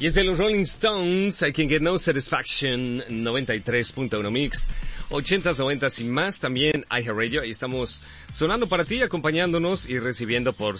Y es de los Rolling Stones, I Can Get No Satisfaction, 93.1 Mix, 80s, 90s y más, también iHeartRadio. Ahí estamos sonando para ti, acompañándonos y recibiendo, por